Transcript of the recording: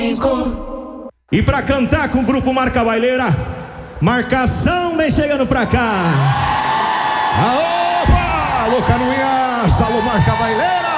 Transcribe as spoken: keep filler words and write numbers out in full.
E pra cantar com o grupo Marca Baileira, Marcação vem chegando pra cá. Opa! Alô, Canoinhas! Alô, Marca Baileira!